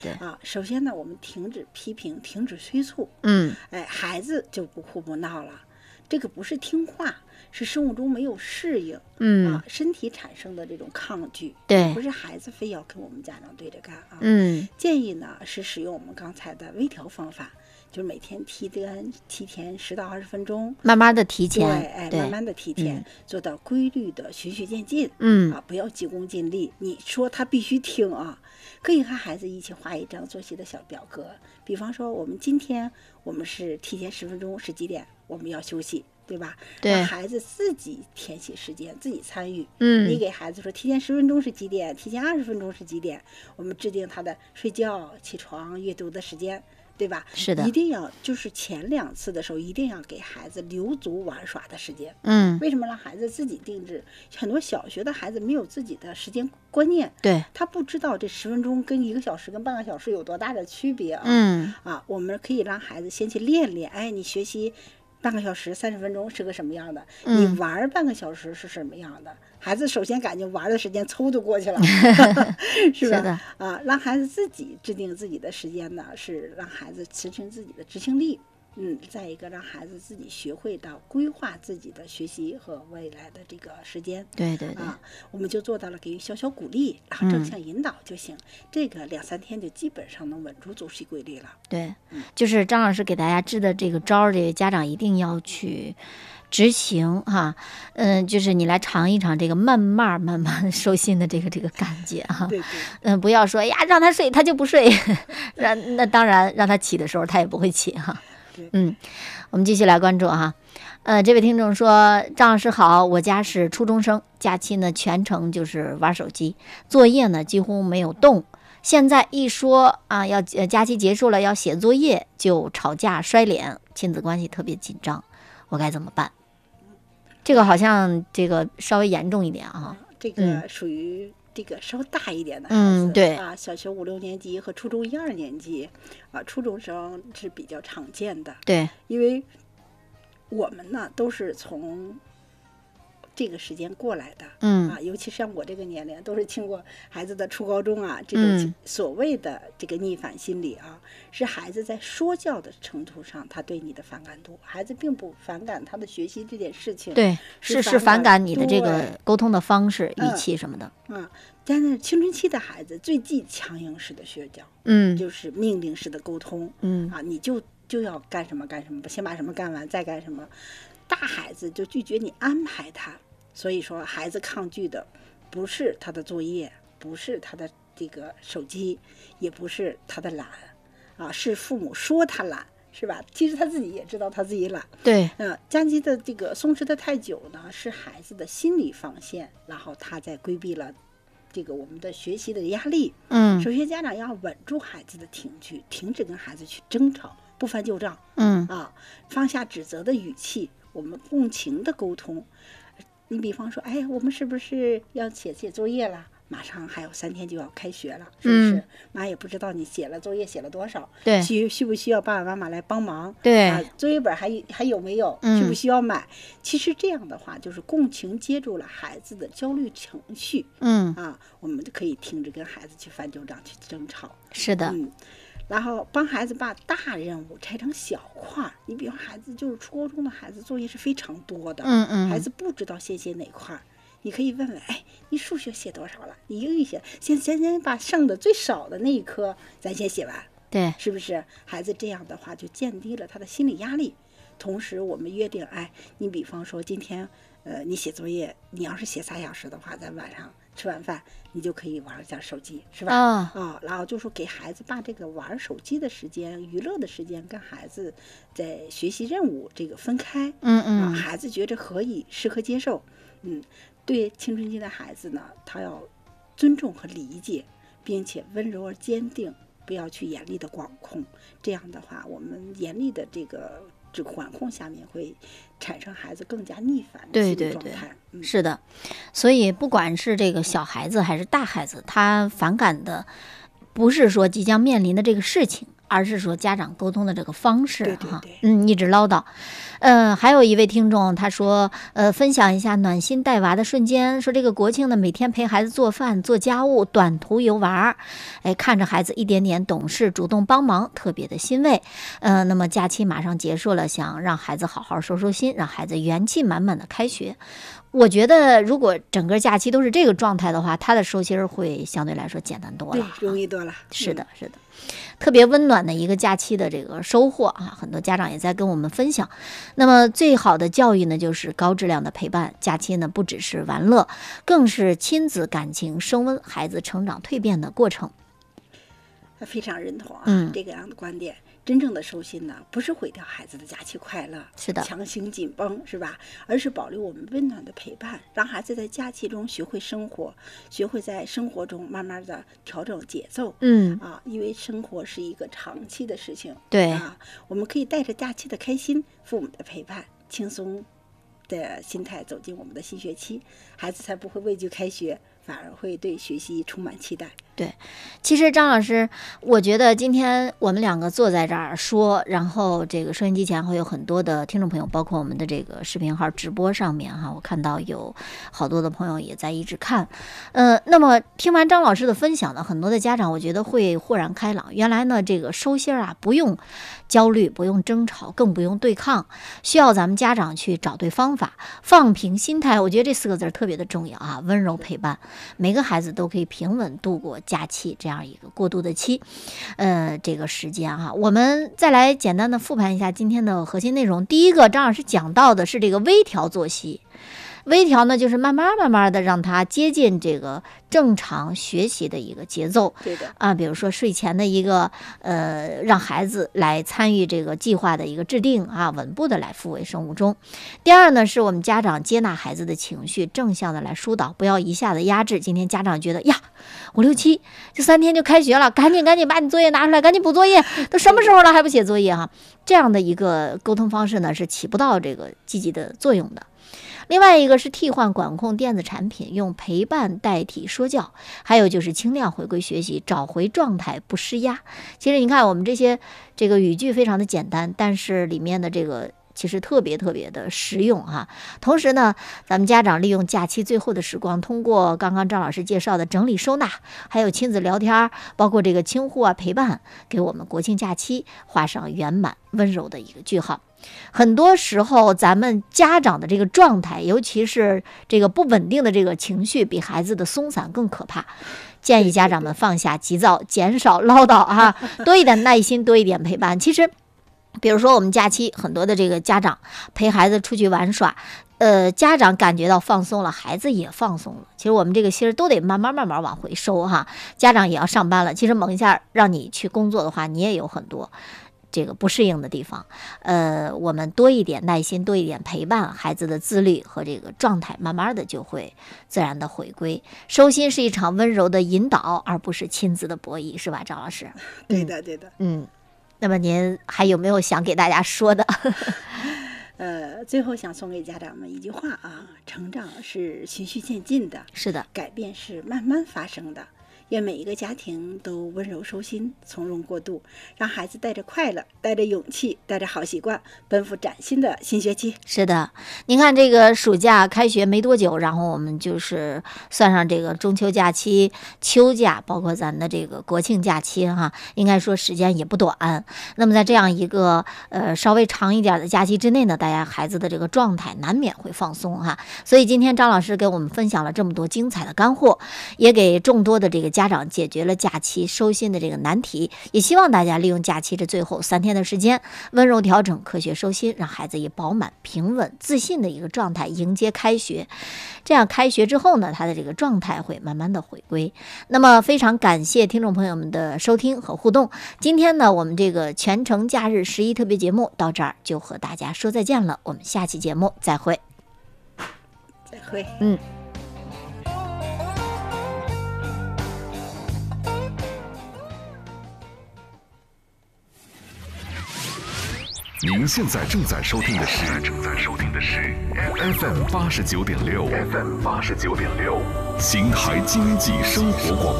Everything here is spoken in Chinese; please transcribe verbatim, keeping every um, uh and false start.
对啊，首先呢，我们停止批评，停止催促， 嗯， 哎，孩子就不哭不闹了。这个不是听话，是生活中没有适应， 嗯啊，身体产生的这种抗拒， 对不是孩子非要跟我们家长对着干啊。 嗯， 建议呢是使用我们刚才的微调方法，就是每天提前提前十到二十分钟， 慢慢的提对， 前， 哎， 对慢慢的提前， 嗯做到规律的循序渐进， 嗯啊，不要急功近利。你说他必须听啊，可以和孩子一起画一张作息的小表格，比方说我们今天我们是提前十分钟是几点，我们要休息，对吧？ 对让孩子自己填写时间，自己参与。 嗯你给孩子说提前十分钟是几点，提前二十分钟是几点，我们制定他的睡觉、起床、阅读的时间。对吧？ 是的一定要就是前两次的时候，一定要给孩子留足玩耍的时间。 嗯， 为什么让孩子自己定制？很多小学的孩子没有自己的时间观念， 对， 他不知道这十分钟跟一个小时跟半个小时有多大的区别啊！ 嗯啊，我们可以让孩子先去练练，哎，你学习半个小时、三十分钟是个什么样的？你嗯玩半个小时是什么样的？孩子首先感觉玩的时间嗖就过去了，是吧？ 是的啊，让孩子自己制定自己的时间呢，是让孩子提升自己的执行力。嗯，再一个让孩子自己学会到规划自己的学习和未来的这个时间。 对对对， 啊，我们就做到了给予小小鼓励，然后正向引导就行。这个两三天就基本上能稳住作息规律了。 对，就是张老师给大家支的这个招儿，这个家长一定要去执行哈。嗯，就是你来尝一尝这个慢慢慢慢收心的这个这个感觉哈。 对对， 嗯，不要说呀，让他睡他就不睡，让那当然让他起的时候他也不会起哈。嗯，我们继续来关注哈。呃，这位听众说，张老师好，我家是初中生，假期呢全程就是玩手机，作业呢几乎没有动。现在一说啊，要呃假期结束了要写作业，就吵架摔脸，亲子关系特别紧张，我该怎么办？这个好像这个稍微严重一点啊。 这个属于这个稍大一点的孩子， 嗯对啊，小学五六年级和初中一二年级，啊，初中生是比较常见的。 对， 因为我们呢都是从这个时间过来的， 嗯啊，尤其像我这个年龄，都是经过孩子的初高中啊，这嗯种所谓的这个逆反心理啊，是孩子在说教的程度上，他对你的反感度，孩子并不反感他的学习这件事情， 对，是是反感你的这个对沟通的方式、 嗯语气什么的。 啊，但是青春期的孩子最忌强硬式的学教， 嗯就是命令式的沟通， 嗯啊，你就就要干什么干什么，先把什么干完再干什么。大孩子就拒绝你安排他，所以说孩子抗拒的不是他的作业，不是他的这个手机，也不是他的懒，啊，是父母说他懒，是吧？其实他自己也知道他自己懒。 对， 嗯，假期的这个松弛的太久呢，是孩子的心理防线，然后他在规避了这个我们的学习的压力。 嗯首先，家长要稳住孩子的情绪，停止跟孩子去争吵，不翻旧账嗯啊，放下指责的语气，我们共情的沟通。你比方说，哎，我们是不是要写写作业了？马上还有三天就要开学了，是不是？ 嗯妈也不知道你写了作业写了多少， 对需需不需要爸爸妈妈来帮忙？ 对啊，作业本还有还有没有？ 嗯需不需要买？其实这样的话，就是共情接住了孩子的焦虑情绪嗯， 啊，我们就可以停止跟孩子去翻旧账、去争吵。 是的， 嗯，然后帮孩子把大任务拆成小块儿。你比如孩子就是初高中的孩子，作业是非常多的， 嗯嗯孩子不知道先写哪块儿。你可以问问，哎，你数学写多少了？你英语写，先先先把剩的最少的那一科咱先写完， 对， 是不是？孩子这样的话就降低了他的心理压力。同时，我们约定，哎，你比方说今天，呃，你写作业，你要是写仨小时的话，咱晚上吃完饭你就可以玩一下手机，是吧？ 啊啊，然后就说给孩子把这个玩手机的时间、娱乐的时间跟孩子在学习任务这个分开，啊， 嗯嗯孩子觉着可以适可接受，嗯，对青春期的孩子呢，他要尊重和理解，并且温柔而坚定，不要去严厉的管控。这样的话，我们严厉的这个这个管控下面会产生孩子更加逆反的心对对对理状态。嗯， 是的，所以不管是这个小孩子还是大孩子，他反感的不是说即将面临的这个事情， 而是说家长沟通的这个方式对对哈， 对嗯，一直唠叨。嗯，还有一位听众他说，呃，分享一下暖心带娃的瞬间，说这个国庆呢，每天陪孩子做饭、做家务、短途游玩，哎，看着孩子一点点懂事、主动帮忙，特别的欣慰。呃，那么假期马上结束了，想让孩子好好收收心，让孩子元气满满的开学。我觉得，如果整个假期都是这个状态的话，他的收心会相对来说简单多了， 对，容易多了。 是的，是的。特别温暖的一个假期的这个收获啊，很多家长也在跟我们分享。那么最好的教育呢，就是高质量的陪伴。假期呢，不只是玩乐，更是亲子感情升温、孩子成长蜕变的过程。 非常认同啊， 嗯这个样的观点。真正的收心呢，不是毁掉孩子的假期快乐， 是的， 强行紧绷，是吧？而是保留我们温暖的陪伴，让孩子在假期中学会生活，学会在生活中慢慢的调整节奏。 嗯啊，因为生活是一个长期的事情， 对啊，我们可以带着假期的开心、父母的陪伴、轻松的心态走进我们的新学期，孩子才不会畏惧开学，反而会对学习充满期待。 对，其实张老师，我觉得今天我们两个坐在这儿说，然后这个收音机前会有很多的听众朋友，包括我们的这个视频号直播上面哈，我看到有好多的朋友也在一直看。呃，那么听完张老师的分享呢，很多的家长我觉得会豁然开朗，原来呢这个收心啊不用焦虑，不用争吵，更不用对抗，需要咱们家长去找对方法，放平心态。我觉得这四个字特别的重要啊，温柔陪伴，每个孩子都可以平稳度过假期这样一个过渡的期，呃，这个时间哈、啊，我们再来简单的复盘一下今天的核心内容。第一个，张老师讲到的是这个微调作息。微调呢，就是慢慢慢慢的让他接近这个正常学习的一个节奏。 对的啊，比如说睡前的一个呃，让孩子来参与这个计划的一个制定啊，稳步的来复为生物钟。第二呢，是我们家长接纳孩子的情绪，正向的来疏导，不要一下子压制。今天家长觉得呀，五六七这三天就开学了，赶紧赶紧把你作业拿出来，赶紧补作业，都什么时候了还不写作业哈、啊？这样的一个沟通方式呢，是起不到这个积极的作用的。另外一个是替换管控电子产品，用陪伴代替说教，还有就是轻量回归学习，找回状态不施压。其实你看我们这些这个语句非常的简单，但是里面的这个其实特别特别的实用哈、啊。同时呢，咱们家长利用假期最后的时光，通过刚刚张老师介绍的整理收纳，还有亲子聊天，包括这个轻护啊陪伴，给我们国庆假期画上圆满温柔的一个句号。很多时候咱们家长的这个状态，尤其是这个不稳定的这个情绪，比孩子的松散更可怕。建议家长们放下急躁，减少唠叨啊，多一点耐心，多一点陪伴。其实比如说我们假期很多的这个家长陪孩子出去玩耍，呃，家长感觉到放松了，孩子也放松了。其实我们这个心儿都得慢慢慢慢往回收哈。家长也要上班了，其实猛一下让你去工作的话，你也有很多这个不适应的地方，呃，我们多一点耐心，多一点陪伴，孩子的自律和这个状态，慢慢的就会自然的回归。收心是一场温柔的引导，而不是亲子的博弈，是吧，张老师？ 对的，对的。 嗯，那么您还有没有想给大家说的？ 呃，最后想送给家长们一句话啊：成长是循序渐进的， 是的， 改变是慢慢发生的。愿每一个家庭都温柔收心，从容过渡，让孩子带着快乐，带着勇气，带着好习惯，奔赴崭新的新学期。 是的，您看这个暑假开学没多久，然后我们就是算上这个中秋假期、秋假，包括咱的这个国庆假期哈，应该说时间也不短。那么在这样一个呃稍微长一点的假期之内呢，大家孩子的这个状态难免会放松哈。所以今天张老师给我们分享了这么多精彩的干货，也给众多的这个家长解决了假期收心的这个难题，也希望大家利用假期这最后三天的时间，温柔调整，科学收心，让孩子以饱满、平稳、自信的一个状态迎接开学。这样开学之后呢，他的这个状态会慢慢的回归。那么非常感谢听众朋友们的收听和互动。今天呢，我们这个全程假日十一特别节目到这儿就和大家说再见了，我们下期节目再会。 再会。 嗯。 您现在正在收听的是正在收听的是 F M 八十九点六 F M 八十九点六，邢台经济生活广播。